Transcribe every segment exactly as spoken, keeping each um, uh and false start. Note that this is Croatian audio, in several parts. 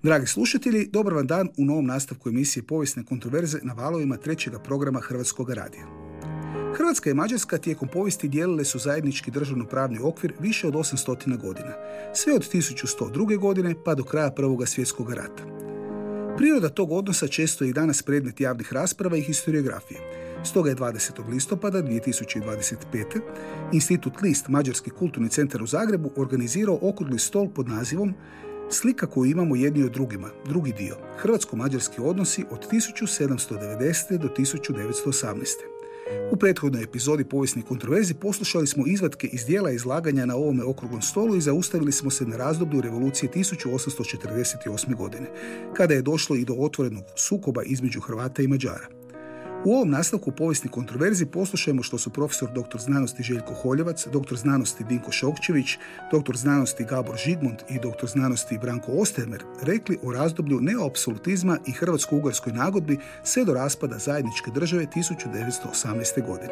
Dragi slušatelji, dobar vam dan u novom nastavku emisije Povijesne kontroverze na valovima trećega programa Hrvatskog radija. Hrvatska i Mađarska tijekom povijesti dijelile su zajednički državno-pravni okvir više od osamsto godina, sve od tisuću sto druge. godine pa do kraja Prvog svjetskog rata. Priroda tog odnosa često je i danas predmet javnih rasprava i historiografije. Stoga je dvadesetog listopada dvije tisuće dvadeset pete. Institut List, Mađarski kulturni centar u Zagrebu, organizirao okrugli stol pod nazivom Slika koju imamo jedni od drugima, drugi dio, hrvatsko-mađarski odnosi od tisuću sedamsto devedesete. do tisuću devetsto osamnaeste. U prethodnoj epizodi Povijesnih kontroverzi poslušali smo izvatke iz dijela izlaganja na ovome okruglom stolu i zaustavili smo se na razdoblju revolucije tisuću osamsto četrdeset osme. godine, kada je došlo i do otvorenog sukoba između Hrvata i Mađara. U ovom nastavku Povijesnih kontroverzi poslušajmo što su profesor doktor znanosti Željko Holjevac, doktor znanosti Dinko Šokčević, doktor znanosti Gabor Žigmund i doktor znanosti Branko Ostermer rekli o razdoblju neoapsolutizma i hrvatsko-ugarskoj nagodbi sve do raspada zajedničke države tisuću devetsto osamnaeste. godine.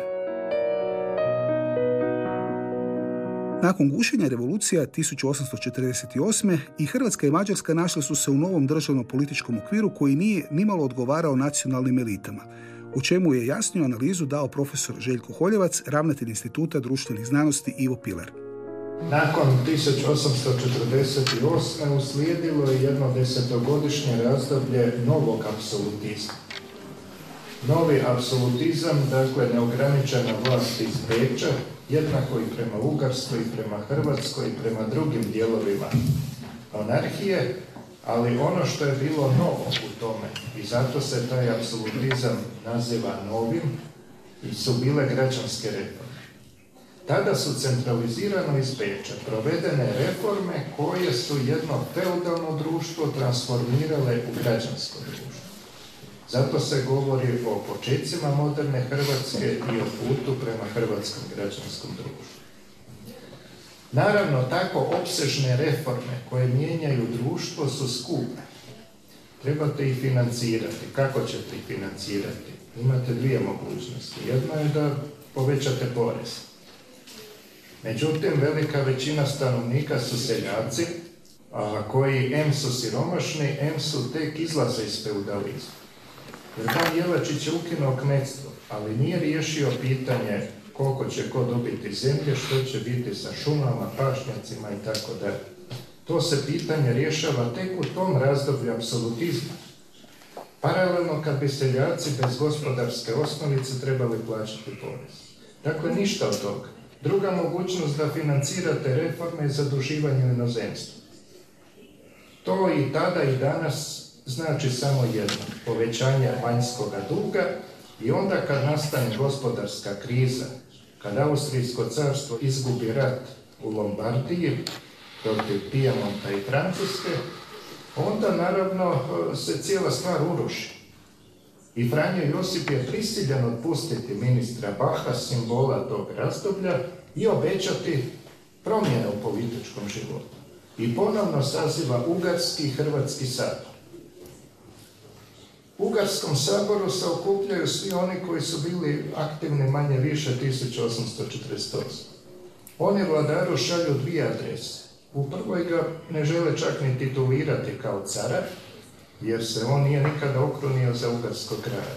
Nakon gušenja revolucija tisuću osamsto četrdeset osme. i Hrvatska i Mađarska našle su se u novom državno-političkom okviru koji nije nimalo odgovarao nacionalnim elitama, u čemu je jasniju analizu dao profesor Željko Holjevac, ravnatelj Instituta društvenih znanosti Ivo Pilar. Nakon tisuću osamsto četrdeset osme. uslijedilo je jedno desetogodišnje razdoblje novog apsolutizma. Novi apsolutizam, dakle neograničena vlast iz Beča, jednako i prema Ugarskoj, i prema Hrvatskoj, i prema drugim dijelovima monarhije, ali ono što je bilo novo u tome, i zato se taj apsolutizam naziva novim, su bile građanske reforme. Tada su centralizirano iz Beča provedene reforme koje su jedno feudalno društvo transformirale u građansko društvo. Zato se govori o počecima moderne Hrvatske i o putu prema hrvatskom građanskom društvu. Naravno, tako opsežne reforme koje mijenjaju društvo su skupe. Trebate ih financirati. Kako ćete ih financirati? Imate dvije mogućnosti. Jedna je da povećate porez. Međutim, velika većina stanovnika su seljaci, a koji em su siromašni, em su tek izlaze iz feudalizma. Jer Dan Jelačić je ukinuo kmetstvo, ali nije riješio pitanje koliko će ko dobiti zemlje, što će biti sa šumama, pašnjacima i tako dalje. To se pitanje rješava tek u tom razdoblju apsolutizma. Paralelno kad bi seljaci bez gospodarske osnovice trebali plaćati porez. Dakle, ništa od toga. Druga mogućnost da financirate reforme je zaduživanje u inozemstvu. To i tada i danas znači samo jedno, povećanje vanjskog duga, i onda kad nastane gospodarska kriza, kad Austrijsko carstvo izgubi rat u Lombardiji protiv Pijemonta i Francuske, onda naravno se cijela stvar uruši. I Franjo Josip je prisiljen otpustiti ministra Baha, simbola tog razdoblja, i obećati promjene u političkom životu. I ponovno saziva Ugarski i Hrvatski sabor. U Ugarskom saboru se okupljaju svi oni koji su bili aktivni manje više tisuću osamsto četrdeset osme. Oni vladaru šalju dvije adrese. U prvoj ga ne žele čak ni titulirati kao cara, jer se on nije nikada okrunio za ugarskog kralja.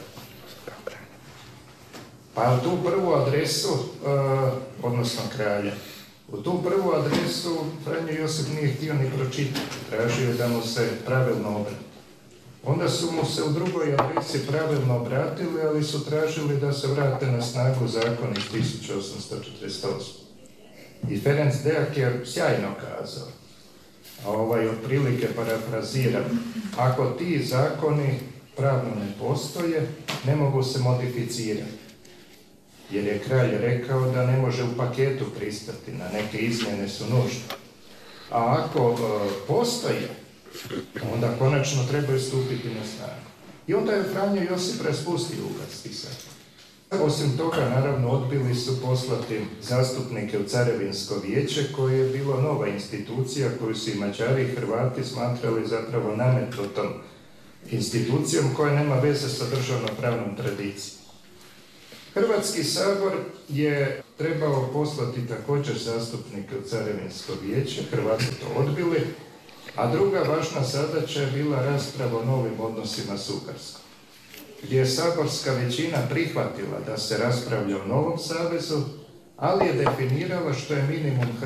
Pa tu prvu adresu, uh, odnosno kralja, u tu prvu adresu Franjo Josip nije htio ni pročitati, tražio da mu se pravilno obrati. Onda su mu se u drugoj adresi pravilno obratili, ali su tražili da se vrate na snagu zakon iz tisuću osamsto četrdeset osme. I Ferenc Deák je sjajno kazao, a ovaj otprilike parafraziram, ako ti zakoni pravno ne postoje, ne mogu se modificirati. Jer je kralj rekao da ne može u paketu pristati, na neke izmjene su nužne. A ako e, postoje, onda konačno trebaju stupiti na snagu. I onda je Franjo Josip raspustio Ugarski sabor. Osim toga, naravno, odbili su poslati zastupnike u Carevinsko vijeće, koje je bilo nova institucija koju su i Mađari i Hrvati smatrali zapravo nametnutom institucijom koja nema veze sa državno-pravnom tradicijom. Hrvatski sabor je trebao poslati također zastupnike u Carevinsko vijeće, Hrvati to odbili, A druga važna zadaća je bila rasprava o novim odnosima s Ugarskom, gdje je saborska većina prihvatila da se raspravlja o novom savezu, ali je definirala što je minimum